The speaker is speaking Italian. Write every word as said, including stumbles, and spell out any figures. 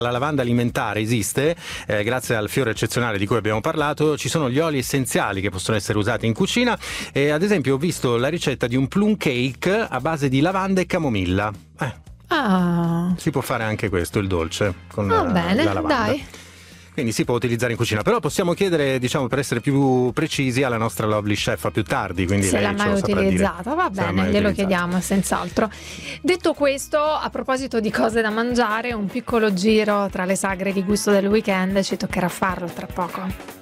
La lavanda alimentare esiste, eh, grazie al fiore eccezionale di cui abbiamo parlato. Ci sono gli oli essenziali che possono essere usati in cucina e ad esempio ho visto la ricetta di un plum cake a base di lavanda e camomilla. Eh, Ah, si può fare anche questo, il dolce, con va la, bene, la lavanda. dai. Quindi si può utilizzare in cucina, però possiamo chiedere, diciamo, per essere più precisi, alla nostra lovely chef più tardi, quindi Se lei l'ha ce mai lo saprà dire. utilizzata, va Se l'ha bene, mai glielo utilizzata. chiediamo senz'altro. Detto questo, a proposito di cose da mangiare, un piccolo giro tra le sagre di gusto del weekend ci toccherà farlo tra poco.